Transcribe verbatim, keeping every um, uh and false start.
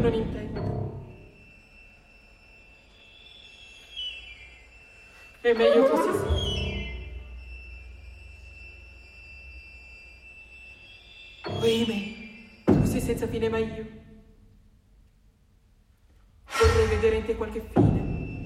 non intendo. È meglio così, sì. Ohimè, tu sei senza fine, ma io vorrei vedere in te qualche fine.